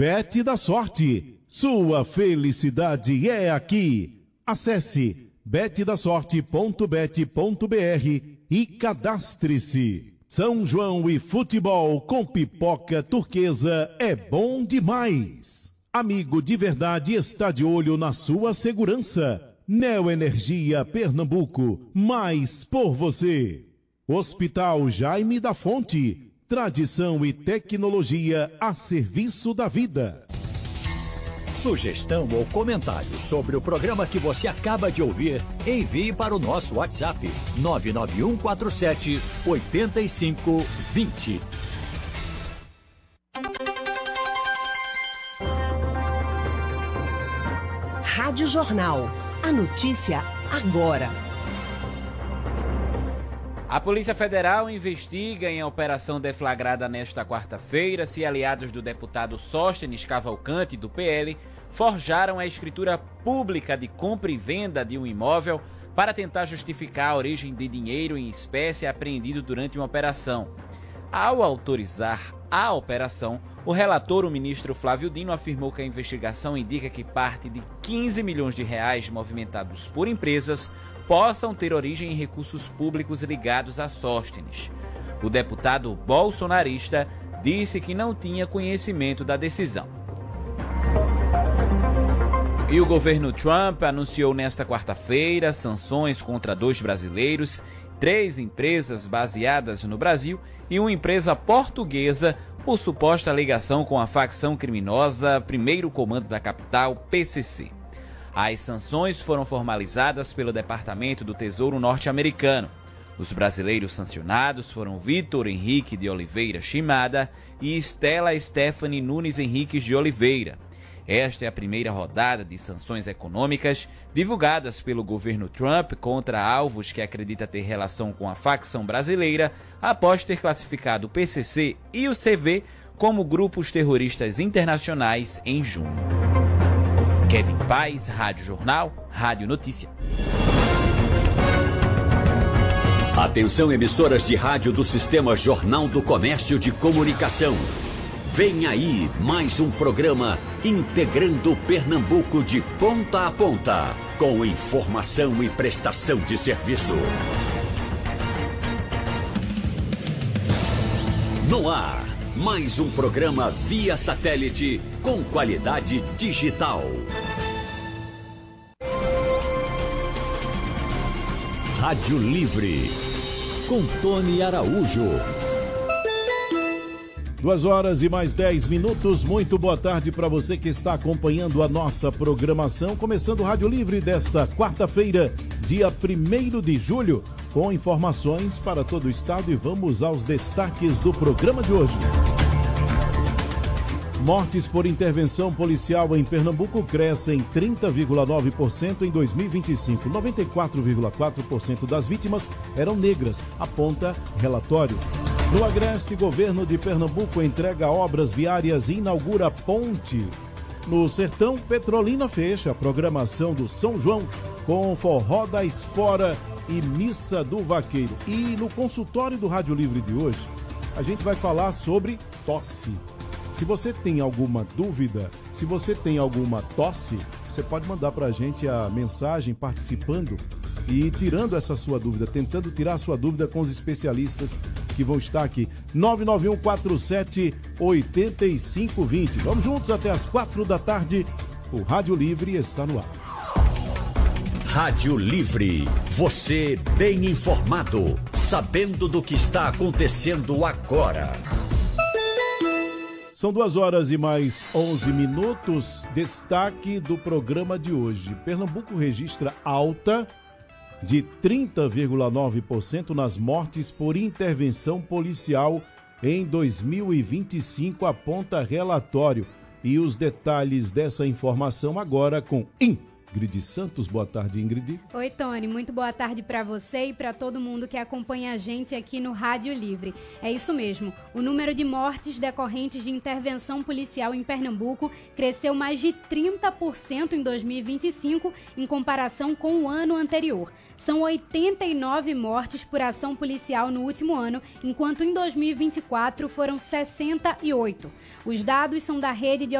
Bet da Sorte. Sua felicidade é aqui. Acesse betdasorte.bet.br e cadastre-se. São João e futebol com pipoca turquesa é bom demais. Amigo de verdade está de olho na sua segurança. Neoenergia Pernambuco, mais por você. Hospital Jaime da Fonte, tradição e tecnologia a serviço da vida. Sugestão ou comentário sobre o programa que você acaba de ouvir, envie para o nosso WhatsApp 99147-8520. Rádio Jornal. A notícia agora. A Polícia Federal investiga em operação deflagrada nesta quarta-feira se aliados do deputado Sóstenes Cavalcante, do PL, forjaram a escritura pública de compra e venda de um imóvel para tentar justificar a origem de dinheiro em espécie apreendido durante uma operação. Ao autorizar a operação, o relator, o ministro Flávio Dino, afirmou que a investigação indica que parte de 15 milhões de reais movimentados por empresas possam ter origem em recursos públicos ligados a Sóstenes. O deputado bolsonarista disse que não tinha conhecimento da decisão. E o governo Trump anunciou nesta quarta-feira sanções contra 2 brasileiros, 3 empresas baseadas no Brasil e uma empresa portuguesa por suposta ligação com a facção criminosa Primeiro Comando da Capital, PCC. As sanções foram formalizadas pelo Departamento do Tesouro norte-americano. Os brasileiros sancionados foram Vitor Henrique de Oliveira Shimada e Estela Stephanie Nunes Henriques de Oliveira. Esta é a primeira rodada de sanções econômicas divulgadas pelo governo Trump contra alvos que acredita ter relação com a facção brasileira após ter classificado o PCC e o CV como grupos terroristas internacionais em junho. Kevin Paz, Rádio Jornal, Rádio Notícia. Atenção, emissoras de rádio do Sistema Jornal do Comércio de Comunicação. Vem aí mais um programa integrando Pernambuco de ponta a ponta, com informação e prestação de serviço. No ar, mais um programa via satélite com qualidade digital. Rádio Livre, com Tony Araújo. 2 horas e mais 10 minutos. Muito boa tarde para você que está acompanhando a nossa programação. Começando o Rádio Livre desta quarta-feira, dia 1º de julho, com informações para todo o estado e vamos aos destaques do programa de hoje. Mortes por intervenção policial em Pernambuco crescem 30,9% em 2025. 94,4% das vítimas eram negras, aponta relatório. No Agreste, governo de Pernambuco entrega obras viárias e inaugura ponte. No Sertão, Petrolina fecha a programação do São João com forró da espora e missa do vaqueiro. E no consultório do Rádio Livre de hoje, a gente vai falar sobre tosse. Se você tem alguma dúvida, se você tem alguma tosse, você pode mandar para a gente a mensagem participando e tirando essa sua dúvida, tentando tirar a sua dúvida com os especialistas que vão estar aqui. 99147-8520. Vamos juntos até as 4 da tarde. O Rádio Livre está no ar. Rádio Livre, você bem informado, sabendo do que está acontecendo agora. São 2 horas e mais 11 minutos. Destaque do programa de hoje. Pernambuco registra alta de 30,9% nas mortes por intervenção policial em 2025, aponta relatório. E os detalhes dessa informação agora com Ingrid Santos. Boa tarde, Ingrid. Oi, Tony. Muito boa tarde para você e para todo mundo que acompanha a gente aqui no Rádio Livre. É isso mesmo. O número de mortes decorrentes de intervenção policial em Pernambuco cresceu mais de 30% em 2025 em comparação com o ano anterior. São 89 mortes por ação policial no último ano, enquanto em 2024 foram 68. Os dados são da rede de